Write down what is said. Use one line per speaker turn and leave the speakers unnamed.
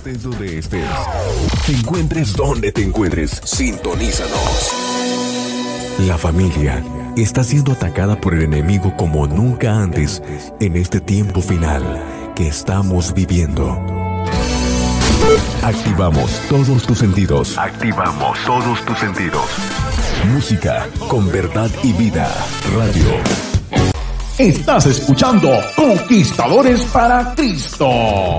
Estés donde estés, te encuentres donde te encuentres, sintonízanos. La familia está siendo atacada por el enemigo como nunca antes en este tiempo final que estamos viviendo. Activamos todos tus sentidos. Activamos todos tus sentidos. Música con verdad y vida. Radio.
Estás escuchando Conquistadores para Cristo.